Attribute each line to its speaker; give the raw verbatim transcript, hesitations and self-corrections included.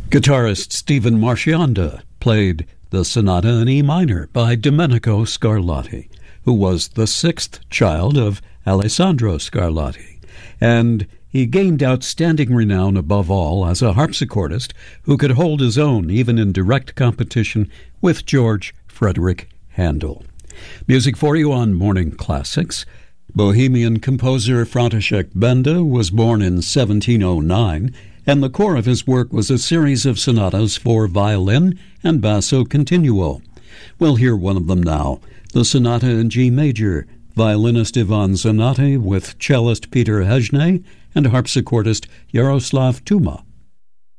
Speaker 1: Guitarist Stephen Marchionda played the Sonata in E minor by Domenico Scarlatti, who was the sixth child of Alessandro Scarlatti, and he gained outstanding renown above all as a harpsichordist who could hold his own even in direct competition with George Frederick Handel. Music for you on Morning Classics. Bohemian composer František Benda was born in seventeen oh nine, and the core of his work was a series of sonatas for violin and basso continuo. We'll hear one of them now, the Sonata in G major, violinist Ivan Zanatti with cellist Peter Hejny and harpsichordist Yaroslav Tuma.